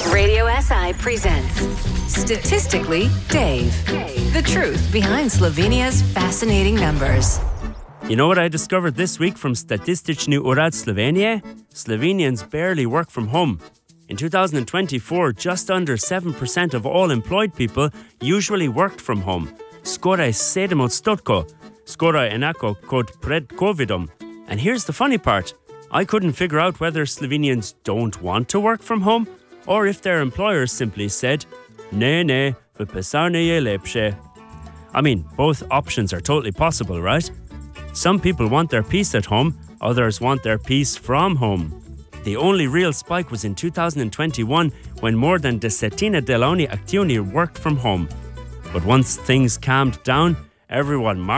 Radio SI presents Statistically Dave. The truth behind Slovenia's fascinating numbers. You know what I discovered this week from Statistični urad Slovenije? Slovenians barely work from home. In 2024, just under 7% of all employed people usually worked from home. Skoraj 7%, skoraj enako kot pred Covidom. And here's the funny part. I couldn't figure out whether Slovenians don't want to work from home or if their employers simply said, ne, v pisarni je lepše. I mean, both options are totally possible, right? Some people want their peace at home, others want their peace from home. The only real spike was in 2021 when more than desetina delovni aktivni worked from home. But once things calmed down, everyone